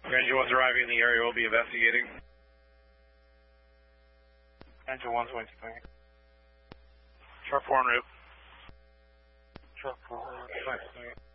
Ranger 1's arriving in the area. We'll be investigating. Ranger 1's going to swing. Sharp 4 en route. Sharp 4, swing.